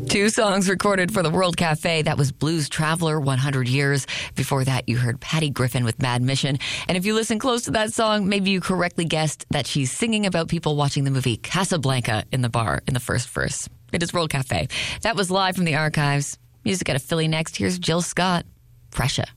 Two songs recorded for the World Cafe. That was Blues Traveler, 100 Years. Before that, you heard Patty Griffin with Mad Mission. And if you listen close to that song, maybe you correctly guessed that she's singing about people watching the movie Casablanca in the bar in the first verse. It is World Cafe. That was live from the archives. Music out of Philly next. Here's Jill Scott. Pressure.